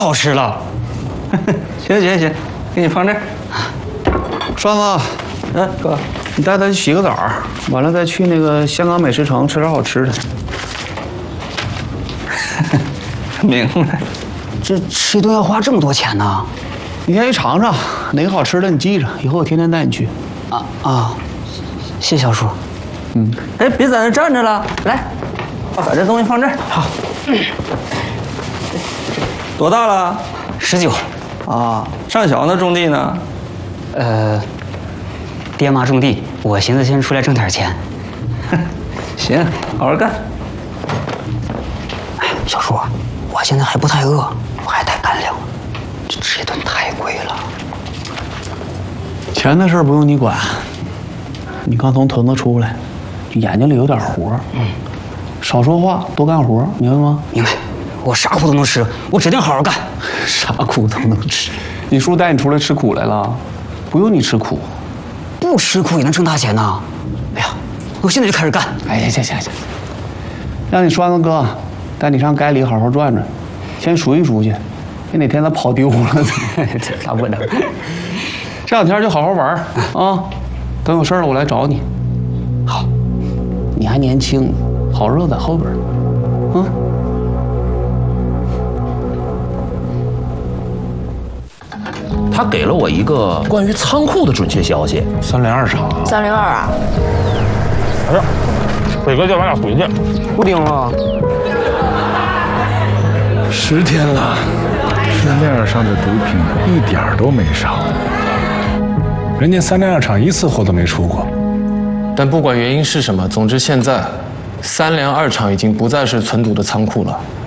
好吃了。 行，给你放这儿。 栓子， 哥， 你带他去洗个澡，完了再去那个香港美食城吃点好吃的。 明白。 这吃一顿要花这么多钱呢？ 你先去尝尝，哪个好吃的你记着，以后我天天带你去。 谢小叔。 哎，别在那站着了，来，把这东西放这儿。 好。 多大了 ？19。 啊，上小呢，种地呢？ 爹妈种地，我寻思先出来挣点钱。 行，好好干。 哎，小叔，我现在还不太饿，我还带干粮，这吃一顿太贵了。 钱的事儿不用你管，你刚从屯子出来，眼睛里有点活，少说话，多干活，明白吗？ 明白。我啥苦都能吃，我指定好好干。 啥苦都能吃。你叔带你出来吃苦来了，不用你吃苦。 不吃苦也能挣大钱呐！哎呀，我现在就开始干。 哎，行，让你栓子哥带你上街里好好转转，先数一数去，别哪天他跑丢了。 咋不能？ 这2天就好好玩啊！等有事了我来找你。 好， 你还年轻，好日子在后边啊。 他给了我一个关于仓库的准确消息。 302厂。 302啊！ 哎呀，北哥叫咱俩回去。 不盯了。 10天了，市面上的毒品一点都没少。人家302厂1次货都没出过。 但不管原因是什么，总之现在302厂已经不再是存毒的仓库了。